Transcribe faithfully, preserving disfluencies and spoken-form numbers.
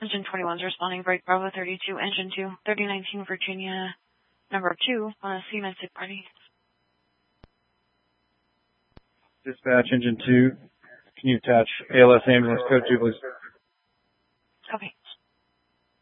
Engine twenty-one is responding. Break Bravo thirty-two, Engine two, thirty nineteen Virginia, number two, on a C nine sick party. Dispatch, Engine two, can you attach A L S ambulance code two, please?